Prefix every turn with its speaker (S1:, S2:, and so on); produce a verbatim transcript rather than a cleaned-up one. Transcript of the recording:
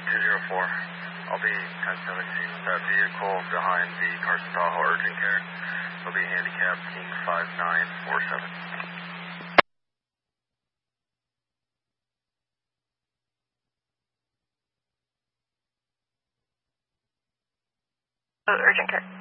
S1: two zero four. I'll be ten seventeen with that vehicle behind the Carson Tahoe urgent care. It'll be handicap King five nine four seven.
S2: Oh, urgent care.